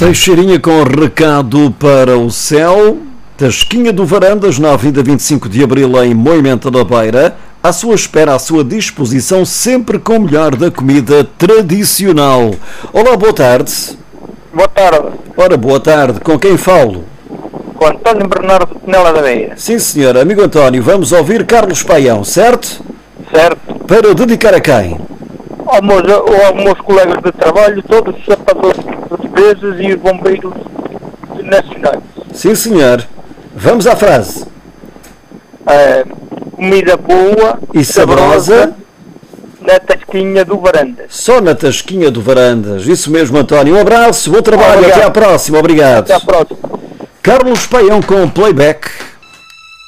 Teixeirinha com recado para o céu. Tasquinha do Varandas, na Avenida 25 de Abril, em Moimenta da Beira. À sua espera, à sua disposição, sempre com o melhor da comida tradicional. Olá, boa tarde. Boa tarde. Ora, boa tarde. Com quem falo? Com António Bernardo Penela da Beira. Sim, senhor. Amigo António, vamos ouvir Carlos Paião, certo? Certo. Para dedicar a quem? Aos meus colegas de trabalho, todos os sapadores portugueses e os bombeiros nacionais. Sim, senhor. Vamos à frase. Comida boa E saborosa na tasquinha do Varandas. só na Tasquinha do Varandas. Isso mesmo, António. Um abraço, bom trabalho. Obrigado. Até à próxima. Obrigado. Até à próxima. Carlos Paião com playback.